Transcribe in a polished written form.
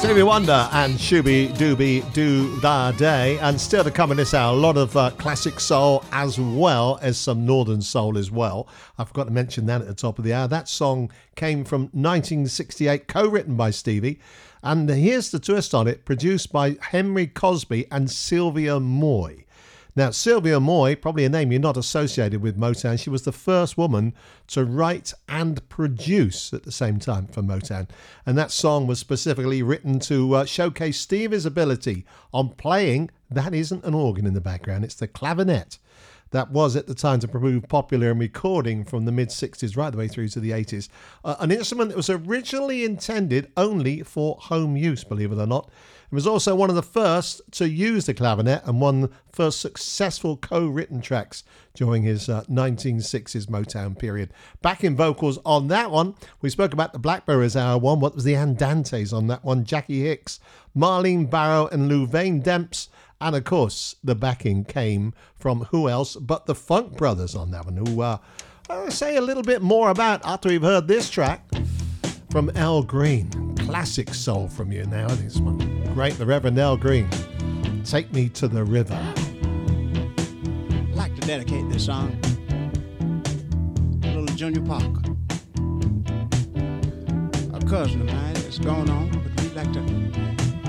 Stevie Wonder and Shooby Dooby Doo Da Day. And still to come in this hour, a lot of classic soul as well as some northern soul as well. I forgot to mention that at the top of the hour. That song came from 1968, co-written by Stevie. And here's the twist on it, produced by Henry Cosby and Sylvia Moy. Now, Sylvia Moy, probably a name you're not associated with Motown. She was the first woman to write and produce at the same time for Motown. And that song was specifically written to showcase Stevie's ability on playing, that isn't an organ in the background, it's the clavinet. That was at the time to prove popular in recording from the mid-60s right the way through to the 80s. An instrument that was originally intended only for home use, believe it or not. It was also one of the first to use the clavinet and one of the first successful co-written tracks during his 1960s Motown period. Backing vocals on that one, we spoke about the Blackberries Hour one. What was the Andantes on that one? Jackie Hicks, Marlene Barrow and Louvain Demps. And of course, the backing came from who else but the Funk Brothers on that one, who I'll say a little bit more about after we've heard this track from Al Green. Classic soul from you now, this one. Great, the Reverend Al Green. Take Me to the River. I'd like to dedicate this song to little Junior Parker. A cousin of mine that's gone on, but we'd like to